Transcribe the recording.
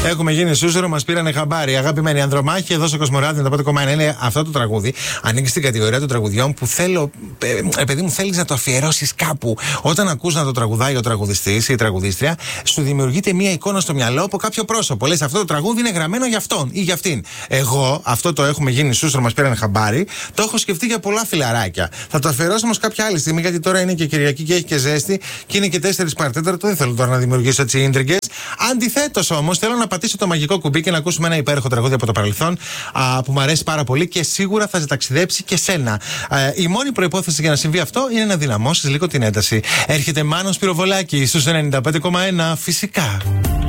Έχουμε γίνει σούσουρο, μας πήρανε χαμπάρι. Αγαπημένοι Ανδρομάχη, εδώ στο Κοσμοράδιο, το 5,1 είναι αυτό το τραγούδι. Ανήκει στην κατηγορία των τραγουδιών που θέλω, παιδί μου, θέλεις να το αφιερώσεις κάπου. Όταν ακούς να το τραγουδάει ο τραγουδιστής ή η τραγουδίστρια, σου δημιουργείται μία εικόνα στο μυαλό από κάποιο πρόσωπο. Λες, αυτό το τραγούδι είναι γραμμένο για αυτόν ή για αυτήν. Εγώ, αυτό το έχουμε γίνει σούσουρο, μας πήρανε χαμπάρι, το έχω σκεφτεί για πολλά φιλαράκια. Θα το αφιερώσω όμως κάποια άλλη στιγμή, γιατί τώρα είναι και Κυριακή και έχει και ζέστη και είναι και 4 παρατέταρτο. Δεν θέλω τώρα να δημιουργήσω έτσι ίντριγκες. Αντιθέτως όμως, θέλω να πατήσω το μαγικό κουμπί και να ακούσουμε ένα υπέροχο τραγούδι από το παρελθόν που μου αρέσει πάρα πολύ και σίγουρα θα σε ταξιδέψει και σένα. Η μόνη προϋπόθεση για να συμβεί αυτό είναι να δυναμώσεις λίγο την ένταση. Έρχεται Μάνος Πυροβολάκης στους 95,1 φυσικά.